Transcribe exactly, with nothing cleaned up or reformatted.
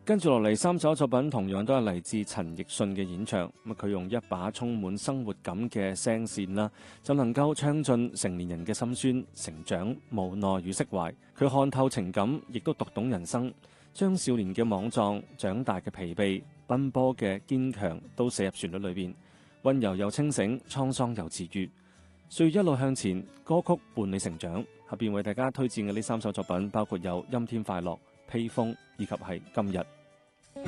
跟住落嚟三首作品同樣都係嚟自陳奕迅嘅演唱，咁佢用一把充滿生活感嘅聲線啦，就能夠唱盡成年人嘅心酸、成長、無奈與釋懷。佢看透情感，亦都讀懂人生，將少年嘅莽撞、長大嘅疲憊、奔波嘅堅強都寫入旋律裏邊，溫柔又清醒，滄桑又治愈。歲月一路向前，歌曲伴你成長。下邊為大家推薦嘅呢三首作品，包括有《陰天快樂》、《披風》以及係《今日》。